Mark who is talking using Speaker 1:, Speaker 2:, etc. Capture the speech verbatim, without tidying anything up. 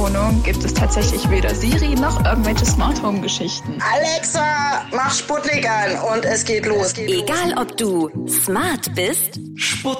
Speaker 1: Wohnung gibt es tatsächlich weder Siri noch irgendwelche Smart Home Geschichten.
Speaker 2: Alexa, mach Sputnik an und es geht los.
Speaker 3: Egal ob du smart bist,
Speaker 4: Sputnik.